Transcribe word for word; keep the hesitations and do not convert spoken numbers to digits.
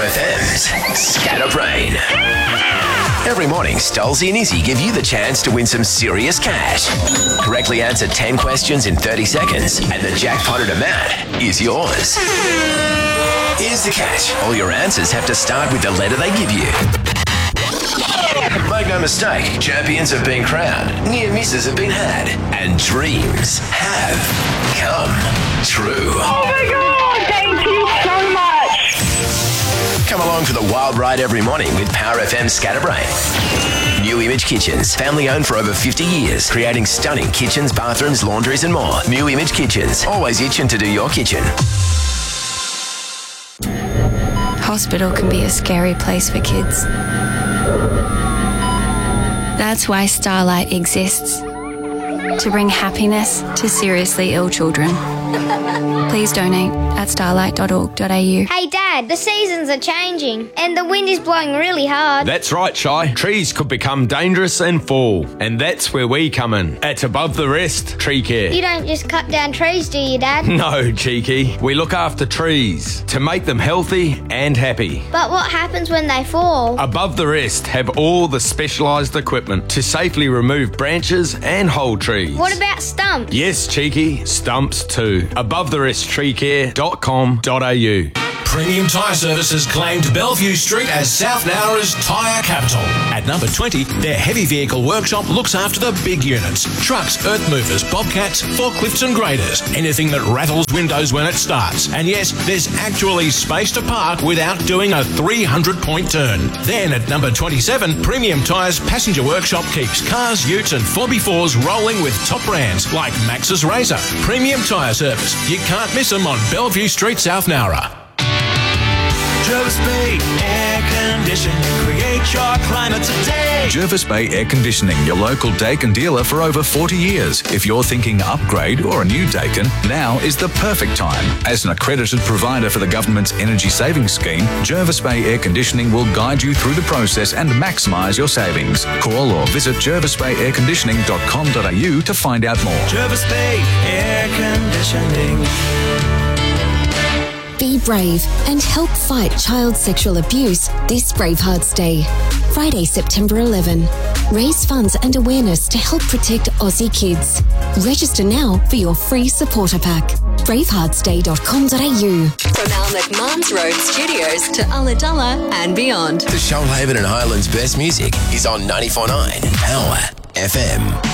F M's Scatterbrain. Every morning, Stolzy and Izzy give you the chance to win some serious cash. Correctly answer ten questions in thirty seconds, and the jackpotted amount is yours. Here's the catch. All your answers have to start with the letter they give you. Make no mistake, champions have been crowned, near misses have been had, and dreams have come true. Oh my God, thank you so much. Come along for the wild ride every morning with Power F M Scatterbrain. New Image Kitchens, family owned for over fifty years, creating stunning kitchens, bathrooms, laundries and more. New Image Kitchens, always itching to do your kitchen. Hospital can be a scary place for kids. That's why Starlight exists, to bring happiness to seriously ill children. Please donate at starlight dot org dot a u. Hey Dad, the seasons are changing and the wind is blowing really hard. That's right, Shy. Trees could become dangerous and fall, and that's where we come in. At Above the Rest Tree Care. You don't just cut down trees, do you, Dad? No, cheeky. We look after trees to make them healthy and happy. But what happens when they fall? Above the Rest have all the specialised equipment to safely remove branches and whole trees. What about stumps? Yes, cheeky. Stumps too. above the rest tree care dot com dot a u. Premium Tyre Services claimed Bellevue Street as South Nowra's tyre capital. At number twenty, their heavy vehicle workshop looks after the big units. Trucks, earth movers, bobcats, forklifts and graders. Anything that rattles windows when it starts. And yes, there's actually space to park without doing a three hundred point turn. Then at number twenty-seven, Premium Tyres Passenger Workshop keeps cars, utes and four by fours rolling with top brands like Max's Razor. Premium Tyre Service. You can't miss them on Bellevue Street, South Nowra. Jervis Bay Air Conditioning, create your climate today. Jervis Bay Air Conditioning, your local Daikin dealer for over forty years. If you're thinking upgrade or a new Daikin, now is the perfect time. As an accredited provider for the government's energy savings scheme, Jervis Bay Air Conditioning will guide you through the process and maximise your savings. Call or visit jervis bay air conditioning dot com dot a u to find out more. Jervis Bay Air Conditioning. Be brave and help fight child sexual abuse this Bravehearts Day. Friday, September eleventh. Raise funds and awareness to help protect Aussie kids. Register now for your free supporter pack. bravehearts day dot com dot a u. From our McMahon's Road studios to Ulladulla and beyond. The Shoalhaven and Highlands best music is on ninety-four point nine Power F M.